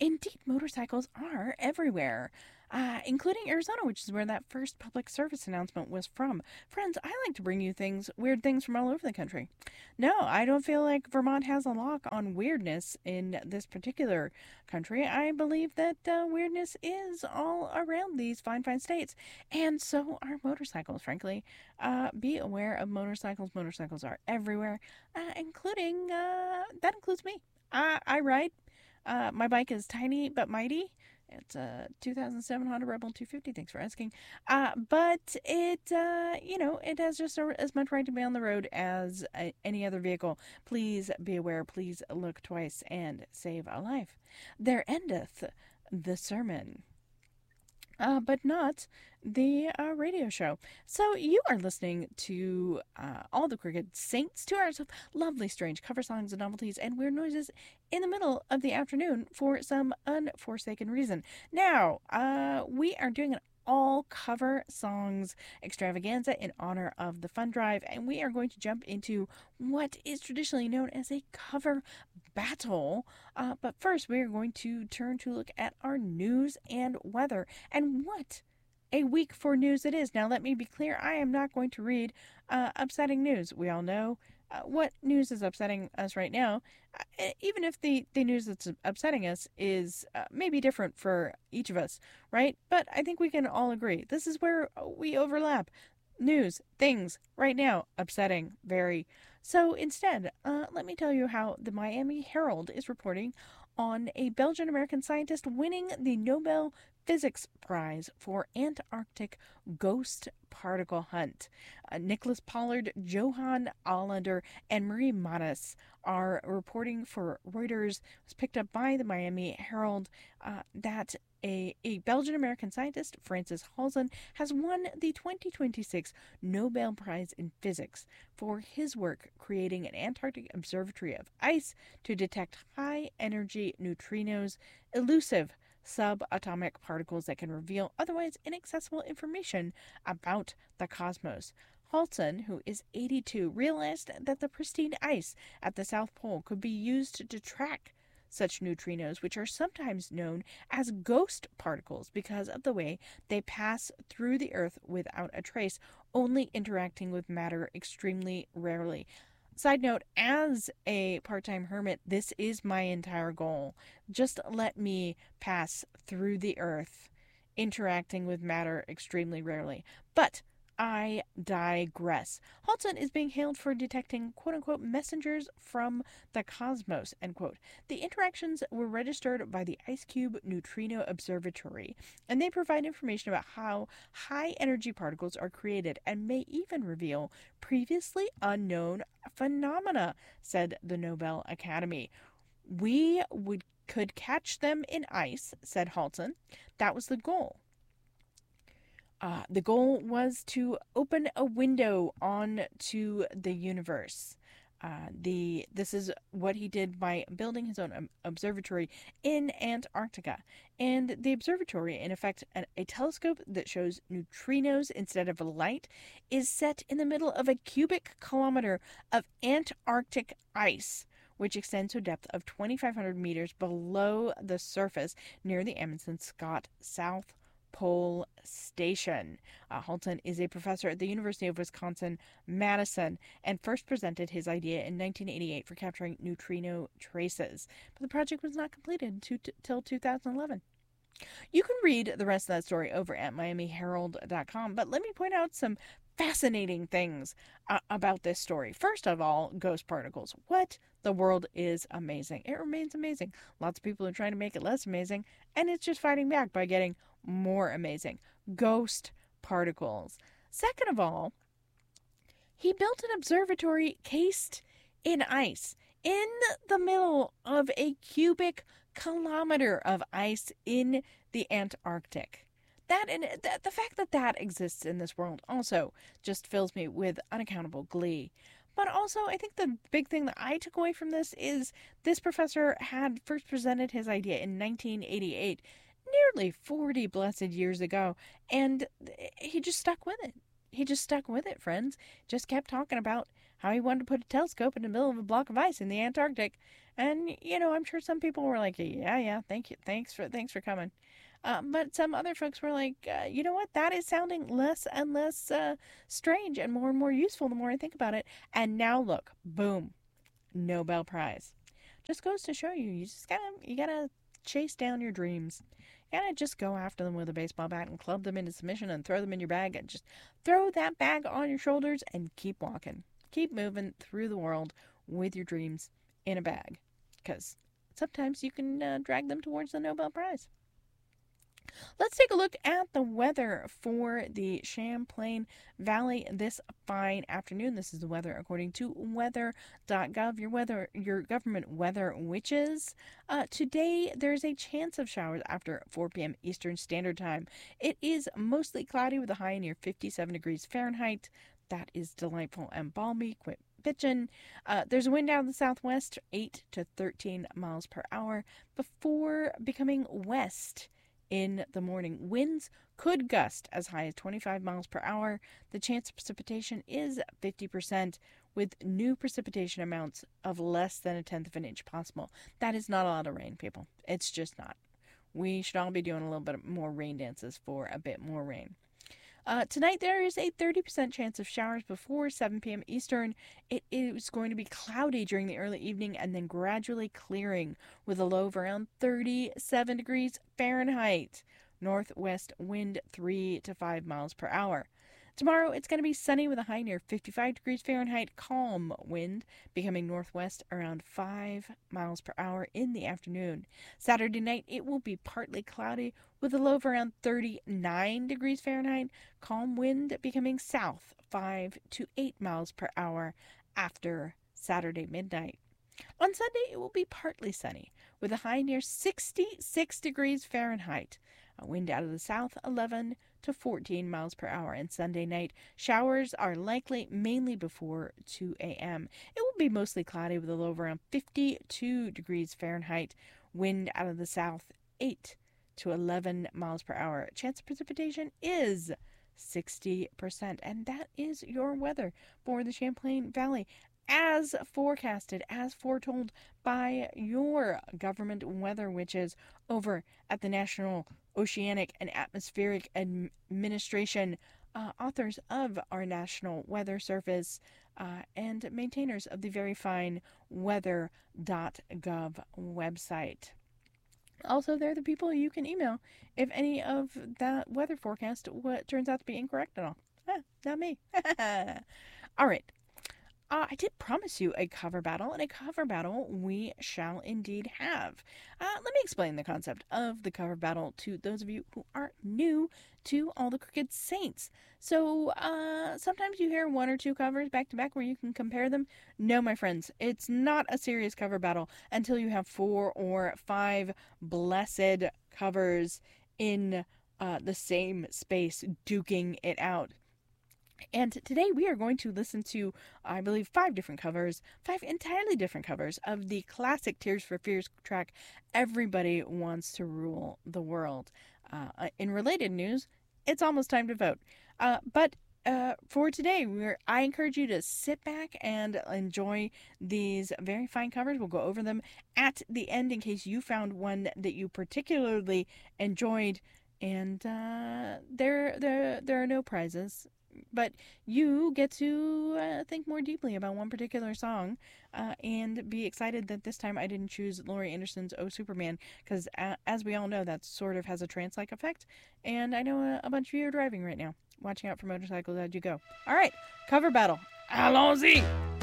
Indeed, motorcycles are everywhere, including Arizona, which is where that first public service announcement was from. Friends, I like to bring you weird things from all over the country. No, I don't feel like Vermont has a lock on weirdness in this particular country. I believe that weirdness is all around these fine, fine states, and so are motorcycles, frankly. Be aware of motorcycles. Motorcycles are everywhere, including, that includes me. I ride. My bike is tiny but mighty. It's a 2007 Honda Rebel 250. Thanks for asking. But it has just as much right to be on the road as any other vehicle. Please be aware. Please look twice and save a life. There endeth the sermon. But not the radio show. So you are listening to All the Crooked Saints, 2 hours of lovely, strange cover songs and novelties and weird noises in the middle of the afternoon for some unforsaken reason. Now, we are doing an all cover songs extravaganza in honor of the fund drive, and we are going to jump into what is traditionally known as a cover battle. But first, we are going to turn to look at our news and weather, and what a week for news it is. Now, let me be clear, I am not going to read upsetting news. We all know what news is upsetting us right now, even if the news that's upsetting us is maybe different for each of us, right? But I think we can all agree this is where we overlap. News, things, right now, upsetting, very. So instead, let me tell you how the Miami Herald is reporting on a Belgian-American scientist winning the Nobel Physics Prize for Antarctic Ghost Particle Hunt. Nicholas Pollard, Johan Allander, and Marie Matas are reporting for Reuters. It was picked up by the Miami Herald that a Belgian-American scientist, Francis Halzen, has won the 2026 Nobel Prize in Physics for his work creating an Antarctic observatory of ice to detect high-energy neutrinos, elusive subatomic particles that can reveal otherwise inaccessible information about the cosmos. Halson, who is 82, realized that the pristine ice at the South Pole could be used to track such neutrinos, which are sometimes known as ghost particles because of the way they pass through the Earth without a trace, only interacting with matter extremely rarely. Side note, as a part-time hermit, this is my entire goal. Just let me pass through the Earth, interacting with matter extremely rarely. But I digress. Halton is being hailed for detecting quote-unquote messengers from the cosmos, end quote. The interactions were registered by the IceCube Neutrino Observatory, and they provide information about how high-energy particles are created and may even reveal previously unknown phenomena, said the Nobel Academy. Could catch them in ice, said Halton. That was the goal. The goal was to open a window onto the universe. This is what he did by building his own observatory in Antarctica. And the observatory, in effect, a telescope that shows neutrinos instead of light, is set in the middle of a cubic kilometer of Antarctic ice, which extends to a depth of 2,500 meters below the surface near the Amundsen Scott South Pole Station. Halton is a professor at the University of Wisconsin-Madison and first presented his idea in 1988 for capturing neutrino traces, but the project was not completed until 2011. You can read the rest of that story over at miamiherald.com, but let me point out some fascinating things about this story. First of all, ghost particles. What? The world is amazing. It remains amazing. Lots of people are trying to make it less amazing, and it's just fighting back by getting more amazing. Ghost particles. Second of all, he built an observatory cased in ice in the middle of a cubic kilometer of ice in the Antarctic. The fact that exists in this world also just fills me with unaccountable glee. But also, I think the big thing that I took away from this is this professor had first presented his idea in 1988, nearly 40 blessed years ago, and he just stuck with it. He just stuck with it, friends. Just kept talking about how he wanted to put a telescope in the middle of a block of ice in the Antarctic. And, I'm sure some people were like, yeah, thank you. Thanks for coming. But some other folks were like, you know what? That is sounding less and less strange and more useful the more I think about it. And now look, boom, Nobel Prize. Just goes to show you gotta chase down your dreams. You gotta just go after them with a baseball bat and club them into submission and throw them in your bag and just throw that bag on your shoulders and keep walking. Keep moving through the world with your dreams in a bag. Because sometimes you can drag them towards the Nobel Prize. Let's take a look at the weather for the Champlain Valley this fine afternoon. This is the weather according to weather.gov, your government weather witches. Today, there's a chance of showers after 4 p.m. Eastern Standard Time. It is mostly cloudy with a high near 57 degrees Fahrenheit. That is delightful and balmy. Quit bitchin'. There's a wind out of the southwest, 8 to 13 miles per hour, before becoming west in the morning. Winds could gust as high as 25 miles per hour. The chance of precipitation is 50%, with new precipitation amounts of less than 1/10 of an inch possible. That is not a lot of rain, people. It's just not. We should all be doing a little bit more rain dances for a bit more rain. Tonight there is a 30% chance of showers before 7 p.m. Eastern. It is going to be cloudy during the early evening and then gradually clearing with a low of around 37 degrees Fahrenheit. Northwest wind 3 to 5 miles per hour. Tomorrow it's going to be sunny with a high near 55 degrees Fahrenheit, calm wind becoming northwest around 5 miles per hour in the afternoon. Saturday night it will be partly cloudy with a low of around 39 degrees Fahrenheit, calm wind becoming south 5 to 8 miles per hour after Saturday midnight. On Sunday it will be partly sunny with a high near 66 degrees Fahrenheit. A wind out of the south 11 to 14 miles per hour. And Sunday night, showers are likely mainly before 2 a.m. It will be mostly cloudy with a low of around 52 degrees Fahrenheit. Wind out of the south 8 to 11 miles per hour. Chance of precipitation is 60%. And that is your weather for the Champlain Valley, as forecasted, as foretold by your government weather witches over at the National Oceanic and Atmospheric Administration, authors of our National Weather Service, and maintainers of the very fine weather.gov website. Also, they're the people you can email if any of that weather forecast turns out to be incorrect at all. Not me. All right. I did promise you a cover battle, and a cover battle we shall indeed have. Let me explain the concept of the cover battle to those of you who are new to All the Crooked Saints. So, sometimes you hear one or two covers back to back where you can compare them. No, my friends, it's not a serious cover battle until you have 4 or 5 blessed covers in the same space duking it out. And today we are going to listen to, I believe, 5 different covers, 5 entirely different covers of the classic Tears for Fears track, Everybody Wants to Rule the World. In related news, it's almost time to vote. But for today, I encourage you to sit back and enjoy these very fine covers. We'll go over them at the end in case you found one that you particularly enjoyed. And there are no prizes, but you get to think more deeply about one particular song and be excited that this time I didn't choose Laurie Anderson's Oh Superman, because as we all know, that sort of has a trance-like effect. And I know a bunch of you are driving right now. Watching out for motorcycles as you go. All right, cover battle. Allons-y!